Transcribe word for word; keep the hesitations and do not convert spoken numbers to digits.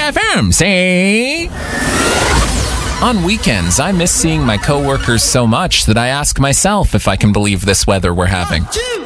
F M, say. On weekends, I miss seeing my coworkers so much that I ask myself if I can believe this weather we're having. One, two.